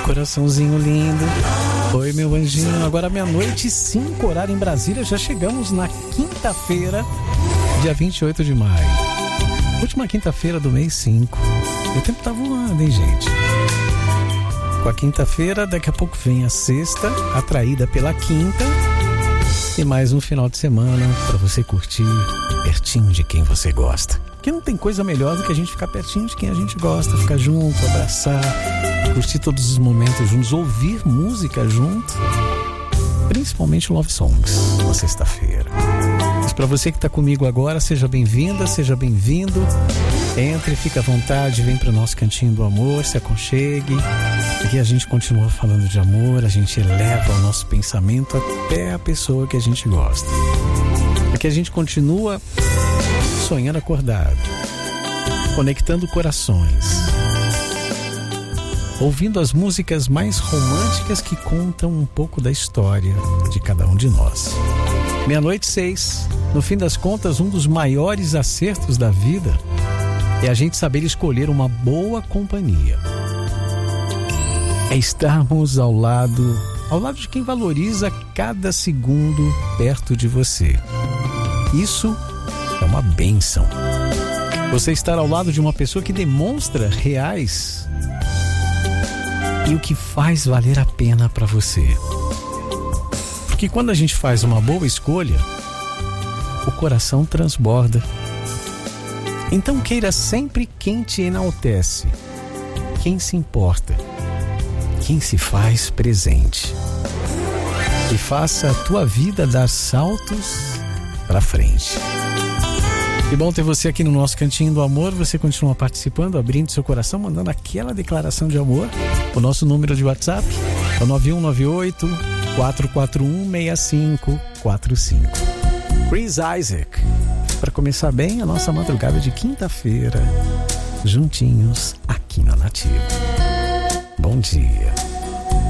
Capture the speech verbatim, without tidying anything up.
Coraçãozinho lindo. Oi, meu anjinho. Agora meia-noite e cinco, horário em Brasília. Já chegamos na quinta-feira, dia vinte e oito de maio. Última quinta-feira do mês cinco. O tempo tá voando, hein, gente? Com a quinta-feira, daqui a pouco vem a sexta, atraída pela quinta. E mais um final de semana para você curtir pertinho de quem você gosta. Porque não tem coisa melhor do que a gente ficar pertinho de quem a gente gosta, ficar junto, abraçar, curtir todos os momentos juntos, ouvir música junto, principalmente love songs na sexta-feira. Mas para você que está comigo agora, seja bem-vinda, seja bem-vindo. Entre, fica à vontade, vem para o nosso cantinho do amor, se aconchegue. Aqui a gente continua falando de amor, a gente eleva o nosso pensamento até a pessoa que a gente gosta. Aqui a gente continua sonhando acordado, conectando corações, ouvindo as músicas mais românticas que contam um pouco da história de cada um de nós. Meia-noite seis, no fim das contas, um dos maiores acertos da vida é a gente saber escolher uma boa companhia. É estarmos ao lado, ao lado de quem valoriza cada segundo perto de você. Isso é uma bênção. Você estar ao lado de uma pessoa que demonstra reais e o que faz valer a pena para você. Porque quando a gente faz uma boa escolha, o coração transborda. Então queira sempre quem te enaltece, quem se importa, quem se faz presente. E faça a tua vida dar saltos para frente. Que bom ter você aqui no nosso cantinho do amor. Você continua participando, abrindo seu coração, mandando aquela declaração de amor. O nosso número de WhatsApp é o nove um nove oito, quatro quatro um, seis cinco quatro cinco. Chris Isaac. Para começar bem a nossa madrugada de quinta-feira, juntinhos aqui na Nativa. Bom dia.